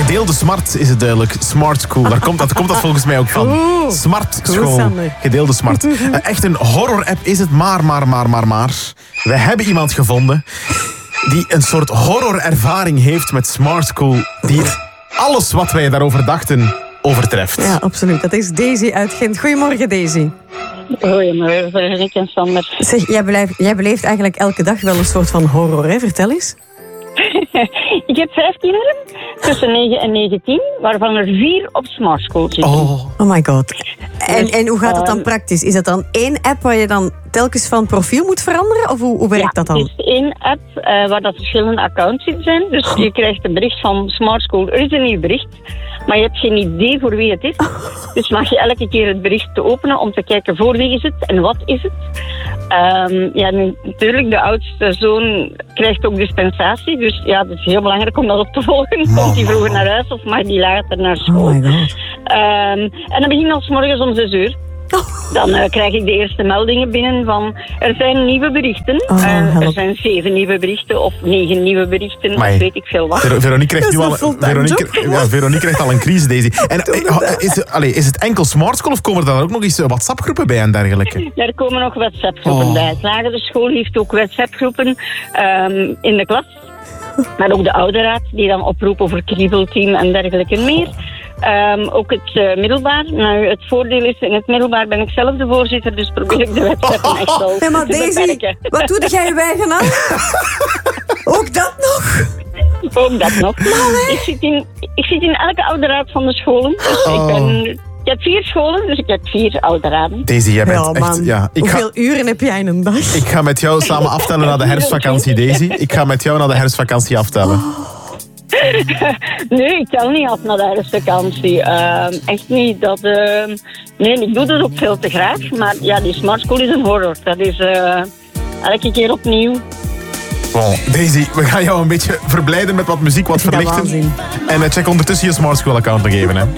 Gedeelde smart is het duidelijk. Smart school. Daar komt dat volgens mij ook van. Smart school. Gedeelde smart. Echt een horror-app is het, maar. We hebben iemand gevonden die een soort horrorervaring heeft met Smart School. Die alles wat wij daarover dachten overtreft. Ja, absoluut. Dat is Daisy uit Gent. Goedemorgen, Daisy. Goedemorgen, Rick en Sander. Zeg, jij beleeft eigenlijk elke dag wel een soort van horror, hè? Vertel eens. Ik heb 5 kinderen, tussen 9 en 19, waarvan er 4 op Smart School zitten. Oh my god. En hoe gaat dat dan praktisch? Is dat dan één app waar je dan telkens van profiel moet veranderen? Of hoe werkt dat dan? Het is één app waar dat verschillende accounts in zijn. Dus je krijgt een bericht van Smart School. Er is een nieuw bericht, maar je hebt geen idee voor wie het is. Dus mag je elke keer het bericht te openen om te kijken voor wie is het en wat is het. Natuurlijk, de oudste zoon krijgt ook dispensatie. Dus ja, het is heel belangrijk om dat op te volgen. Komt hij vroeger naar huis of mag hij later naar school? Oh my god. En dan begint al 's morgens om 6 uur. Dan krijg ik de eerste meldingen binnen van er zijn nieuwe berichten. Er zijn 7 nieuwe berichten of 9 nieuwe berichten of weet ik veel wat. Veronique krijgt al een crisis, Daisy. En is het enkel Smart School of komen er dan ook nog eens WhatsApp-groepen bij en dergelijke? Er komen nog WhatsApp-groepen bij. Het lagere school heeft ook WhatsApp-groepen in de klas. Maar ook de ouderraad die dan oproepen over kriebelteam en dergelijke meer. Ook het middelbaar. Nou, het voordeel is, in het middelbaar ben ik zelf de voorzitter, dus probeer ik de wedstrijden echt wel te beperken. Wat doe jij je eigen aan? Ook dat nog? Ook dat nog. Ik zit in elke ouderraad van de scholen. Dus ik heb 4 scholen, dus ik heb 4 ouderraden. Daisy, jij bent echt... Ja, hoeveel uren heb jij in een dag? Ik ga met jou samen aftellen naar de herfstvakantie, Daisy. Ik ga met jou naar de herfstvakantie aftellen. Nee, ik tel niet af naar de herfstvakantie. Echt niet. Nee, ik doe dat ook veel te graag. Maar ja, die Smart School is een horror. Dat is elke keer opnieuw. Bon, Daisy, we gaan jou een beetje verblijden met wat muziek, wat verlichten. En check ondertussen je Smart School account nog even, hè.